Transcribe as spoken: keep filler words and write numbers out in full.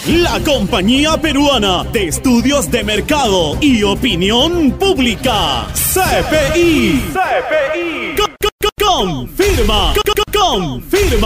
La Compañía Peruana de Estudios de Mercado y Opinión Pública, C P I. C P I. Co- co- co- Confirma. Co- co- Confirma.